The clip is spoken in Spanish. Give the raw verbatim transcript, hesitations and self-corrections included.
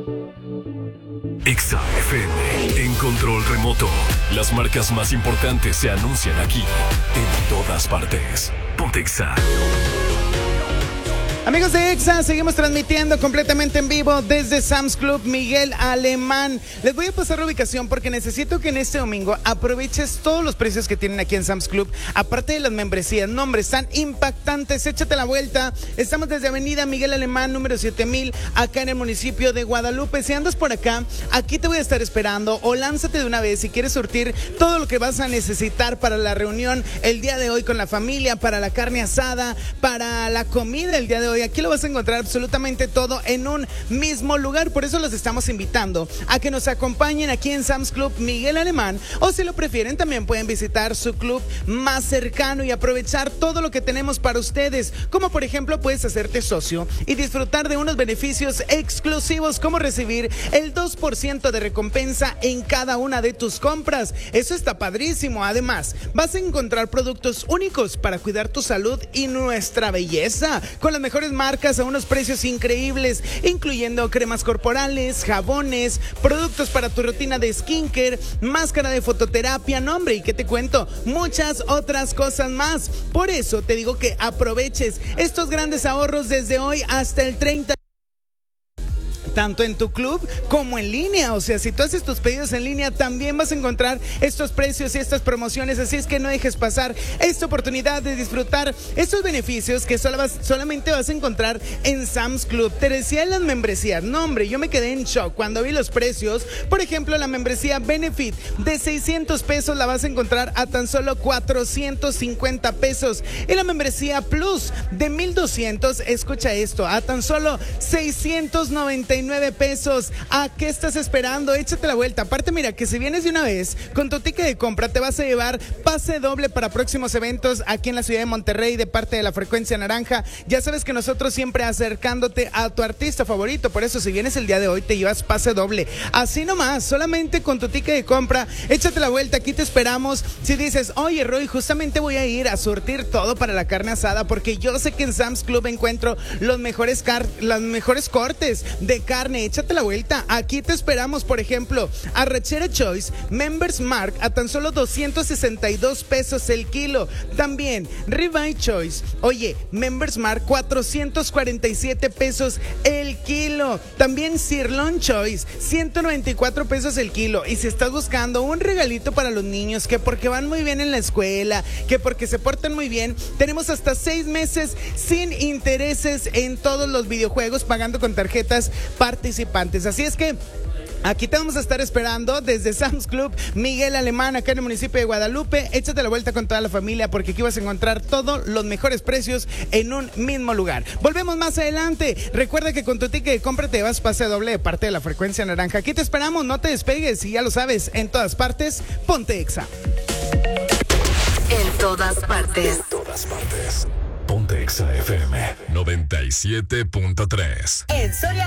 Exa F M, en control remoto. Las marcas más importantes se anuncian aquí, en todas partes. Ponte Exa. Amigos de Exa, seguimos transmitiendo completamente en vivo desde Sam's Club Miguel Alemán. Les voy a pasar la ubicación porque necesito que en este domingo aproveches todos los precios que tienen aquí en Sam's Club. Aparte de las membresías, nombres tan impactantes, échate la vuelta. Estamos desde Avenida Miguel Alemán, número siete mil, acá en el municipio de Guadalupe. Si andas por acá, aquí te voy a estar esperando, o lánzate de una vez si quieres surtir todo lo que vas a necesitar para la reunión el día de hoy con la familia, para la carne asada, para la comida el día de hoy. Aquí lo vas a encontrar absolutamente todo en un mismo lugar. Por eso los estamos invitando a que nos acompañen aquí en Sam's Club Miguel Alemán, o si lo prefieren también pueden visitar su club más cercano y aprovechar todo lo que tenemos para ustedes, como por ejemplo puedes hacerte socio y disfrutar de unos beneficios exclusivos, como recibir el dos por ciento de recompensa en cada una de tus compras. Eso está padrísimo. Además, vas a encontrar productos únicos para cuidar tu salud y nuestra belleza, con las mejores marcas a unos precios increíbles, incluyendo cremas corporales, jabones, productos para tu rutina de skincare, máscara de fototerapia, no hombre, y qué te cuento, muchas otras cosas más. Por eso te digo que aproveches estos grandes ahorros desde hoy hasta el treinta, tanto en tu club como en línea. O sea, si tú haces tus pedidos en línea, también vas a encontrar estos precios y estas promociones. Así es que no dejes pasar esta oportunidad de disfrutar estos beneficios que solo vas, solamente vas a encontrar en Sam's Club. Te decía las membresías, no hombre, yo me quedé en shock cuando vi los precios. Por ejemplo, la membresía Benefit de seiscientos pesos la vas a encontrar a tan solo cuatrocientos cincuenta pesos. Y la membresía Plus de mil doscientos, escucha esto, a tan solo seiscientos noventa y nueve pesos. ¿A qué estás esperando? Échate la vuelta. Aparte, mira, que si vienes de una vez con tu ticket de compra, te vas a llevar pase doble para próximos eventos aquí en la ciudad de Monterrey de parte de la Frecuencia Naranja. Ya sabes que nosotros siempre acercándote a tu artista favorito. Por eso, si vienes el día de hoy, te llevas pase doble. Así nomás, solamente con tu ticket de compra, échate la vuelta. Aquí te esperamos. Si dices, oye, Roy, justamente voy a ir a surtir todo para la carne asada, porque yo sé que en Sam's Club encuentro los mejores, car- los mejores cortes de carne, échate la vuelta. Aquí te esperamos. Por ejemplo, Arrachera Choice Members Mark a tan solo doscientos sesenta y dos pesos el kilo. También Ribeye Choice, oye, Members Mark cuatrocientos cuarenta y siete pesos el kilo. También Sirloin Choice ciento noventa y cuatro pesos el kilo. Y si estás buscando un regalito para los niños, que porque van muy bien en la escuela, que porque se portan muy bien, tenemos hasta seis meses sin intereses en todos los videojuegos, pagando con tarjetas participantes. Así es que aquí te vamos a estar esperando desde Sam's Club Miguel Alemán, acá en el municipio de Guadalupe. Échate la vuelta con toda la familia, porque aquí vas a encontrar todos los mejores precios en un mismo lugar. Volvemos más adelante. Recuerda que con tu ticket de compra te vas pase doble de parte de la Frecuencia Naranja. Aquí te esperamos, no te despegues, y ya lo sabes, en todas partes, ponte Exa. En todas partes. En todas partes. Ponte Exa F M noventa y siete punto tres. En Soria